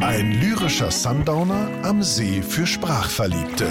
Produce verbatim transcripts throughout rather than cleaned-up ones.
Ein lyrischer Sundowner am See für Sprachverliebte.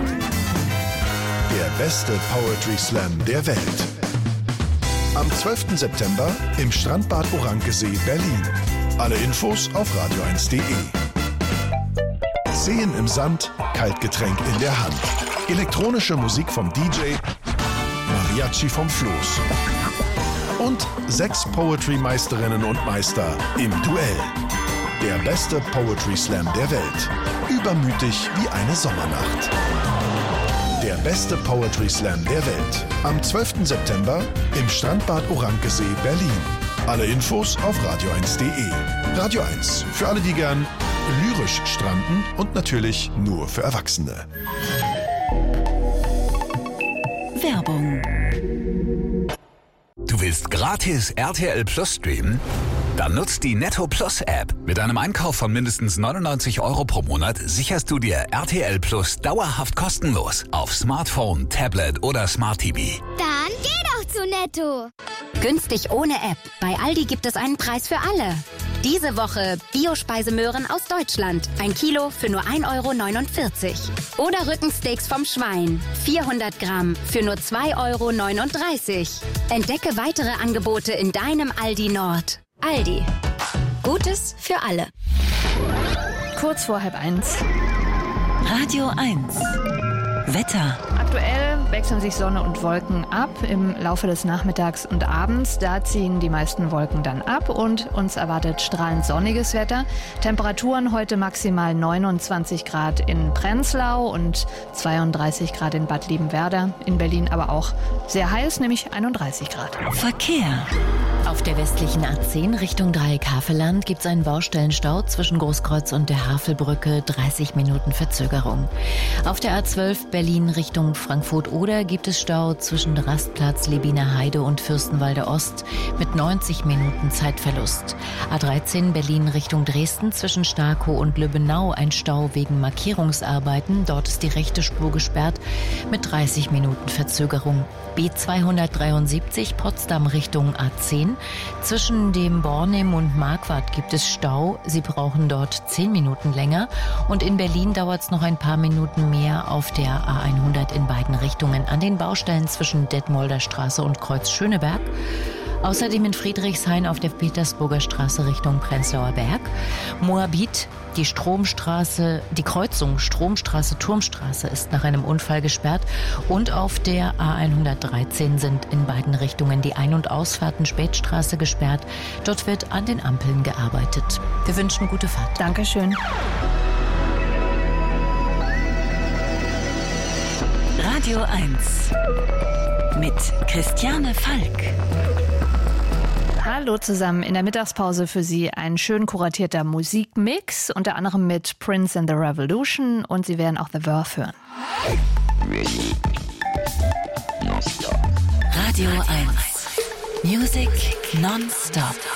Der beste Poetry Slam der Welt. Am zwölften September im Strandbad Orankesee, Berlin. Alle Infos auf radio eins punkt de. Seen im Sand, Kaltgetränk in der Hand. Elektronische Musik vom D J, Mariachi vom Floß. Und sechs Poetry-Meisterinnen und Meister im Duell. Der beste Poetry Slam der Welt. Übermütig wie eine Sommernacht. Der beste Poetry Slam der Welt. Am zwölften September im Strandbad Orankesee, Berlin. Alle Infos auf radio eins punkt de. Radio eins, für alle, die gern lyrisch stranden und natürlich nur für Erwachsene. Werbung. Du willst gratis R T L Plus streamen? Dann nutzt die Netto Plus App. Mit einem Einkauf von mindestens neunundneunzig Euro pro Monat sicherst du dir R T L Plus dauerhaft kostenlos auf Smartphone, Tablet oder Smart T V. Dann geh doch zu Netto. Günstig ohne App. Bei Aldi gibt es einen Preis für alle. Diese Woche Biospeisemöhren aus Deutschland. Ein Kilo für nur ein Euro neunundvierzig. Oder Rückensteaks vom Schwein. vierhundert Gramm für nur zwei Euro neununddreißig. Entdecke weitere Angebote in deinem Aldi Nord. Aldi. Gutes für alle. Kurz vor halb eins. Radio eins. Wetter. Aktuell wechseln sich Sonne und Wolken ab im Laufe des Nachmittags und Abends. Da ziehen die meisten Wolken dann ab und uns erwartet strahlend sonniges Wetter. Temperaturen heute maximal neunundzwanzig Grad in Prenzlau und zweiunddreißig Grad in Bad Liebenwerda. In Berlin aber auch sehr heiß, nämlich einunddreißig Grad. Verkehr. Auf der westlichen A zehn Richtung Dreieck-Havelland gibt es einen Baustellenstau zwischen Großkreuz und der Havelbrücke, dreißig Minuten Verzögerung. Auf der A zwölf Berlin Richtung Frankfurt-Oder gibt es Stau zwischen Rastplatz, Lebiner Heide und Fürstenwalde Ost mit neunzig Minuten Zeitverlust. A dreizehn Berlin Richtung Dresden zwischen Starkow und Lübbenau ein Stau wegen Markierungsarbeiten. Dort ist die rechte Spur gesperrt mit dreißig Minuten Verzögerung. B zweihundertdreiundsiebzig Potsdam Richtung A zehn. Zwischen dem Bornim und Marquardt gibt es Stau. Sie brauchen dort zehn Minuten länger. Und in Berlin dauert es noch ein paar Minuten mehr auf der A hundert in beiden Richtungen an den Baustellen zwischen Detmolder Straße und Kreuz Schöneberg. Außerdem in Friedrichshain auf der Petersburger Straße Richtung Prenzlauer Berg. Moabit, die Stromstraße, die Kreuzung Stromstraße-Turmstraße ist nach einem Unfall gesperrt. Und auf der A hundertdreizehn sind in beiden Richtungen die Ein- und Ausfahrten Spätstraße gesperrt. Dort wird an den Ampeln gearbeitet. Wir wünschen gute Fahrt. Dankeschön. Radio eins. Mit Christiane Falk. Hallo zusammen, in der Mittagspause für Sie ein schön kuratierter Musikmix, unter anderem mit Prince and the Revolution, und Sie werden auch The Verve hören. Radio eins. Music non-stop.